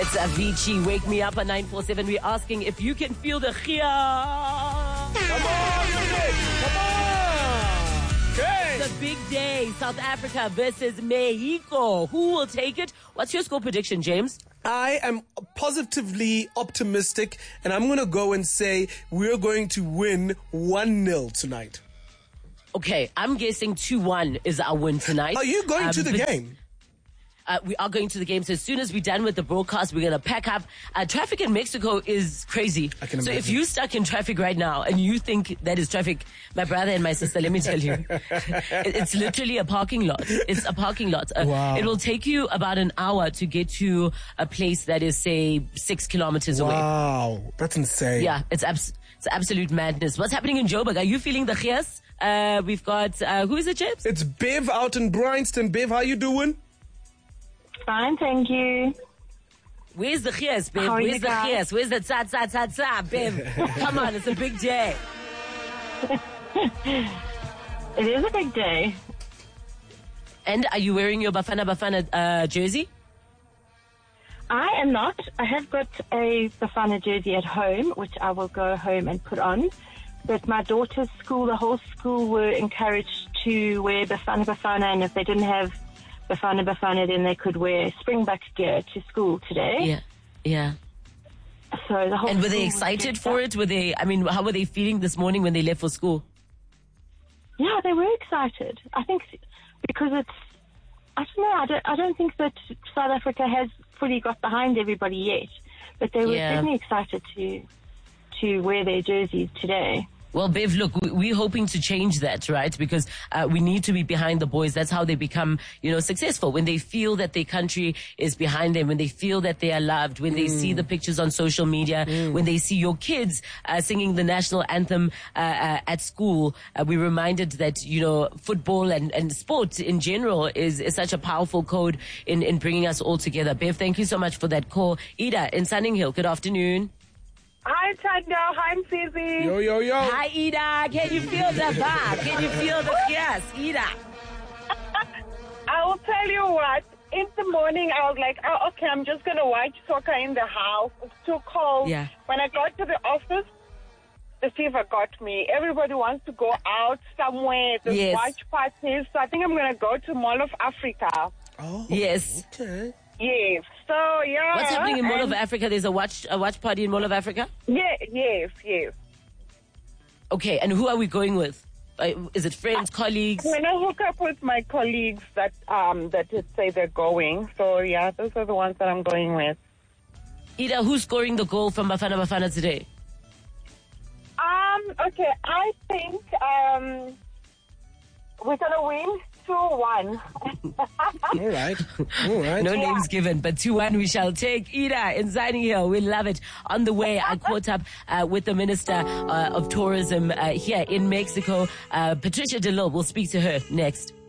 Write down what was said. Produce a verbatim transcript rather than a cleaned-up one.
It's Avicii. Wake me up at nine four seven. We're asking if you can feel the Gia. Come on, come on. Okay. The big day. South Africa versus Mexico. Who will take it? What's your score prediction, James? I am positively optimistic, and I'm going to go and say we're going to win one nil tonight. Okay, I'm guessing two one is our win tonight. Are you going um, to the game? Uh, we are going to the game. So as soon as we're done with the broadcast, we're going to pack up. Uh, traffic in Mexico is crazy. I can so imagine. if you're stuck in traffic right now and you think that is traffic, my brother and my sister, let me tell you, it, it's literally a parking lot. It's a parking lot. Uh, Wow. It will take you about an hour to get to a place that is, say, six kilometers away. Wow, that's insane. Yeah, it's abs- it's absolute madness. What's happening in Joburg? Are you feeling the chias? Uh, we've got, uh, who is it, James? It's Bev out in Bryanston. Bev, how you doing? Fine, thank you. Where's the chias, Bev? How are Where's you the guys? chias? Where's the tsa tsa tsa tsa, Bev? Come on, it's a big day. It is a big day. And are you wearing your Bafana Bafana uh, jersey? I am not. I have got a Bafana jersey at home, which I will go home and put on. But my daughter's school, the whole school were encouraged to wear Bafana Bafana, and if they didn't have Bafana Bafana, then they could wear Springbok gear to school today. Yeah, yeah. So the whole And were they school was excited dressed for up. it? Were they? I mean, how were they feeling this morning when they left for school? Yeah, they were excited. I think because it's, I don't know, I don't, I don't think that South Africa has fully got behind everybody yet, but they were Yeah. certainly excited to to wear their jerseys today. Well, Bev, look, we- we're hoping to change that, right? Because uh, we need to be behind the boys. That's how they become, you know, successful. When they feel that their country is behind them, when they feel that they are loved, when they see the pictures on social media, when they see your kids uh, singing the national anthem uh, uh, at school, uh, we're reminded that, you know, football and, and sport in general is, is such a powerful code in, in bringing us all together. Bev, thank you so much for that call. Ida in Sunning Hill, good afternoon. Hi, Tando. Hi, Fizi. Yo, yo, yo. Hi, Ida. Can you feel the vibe? Can you feel the yes, Ida? I will tell you what. In the morning, I was like, oh, okay, I'm just going to watch soccer in the house. It's too cold. Yeah. When I got to the office, the fever got me. Everybody wants to go out somewhere. There's Yes. watch parties. So I think I'm going to go to Mall of Africa. Oh, Yes. okay. Yes. So, yeah. What's happening in Mall of and- Africa? There's a watch a watch party in Mall of Africa? Yeah, yes, yes. Okay, and who are we going with? Uh, is it friends, colleagues? When I hook up with my colleagues that um that just say they're going, so yeah, those are the ones that I'm going with. Ida, who's scoring the goal from Bafana Bafana today? Um, okay, I think um we're gonna win two one. All right. All right. No names given, but two one we shall take. Ida in Sunning Hill, we love it. On the way, I caught up uh, with the Minister uh, of Tourism uh, here in Mexico, uh, Patricia DeLille. We'll speak to her next.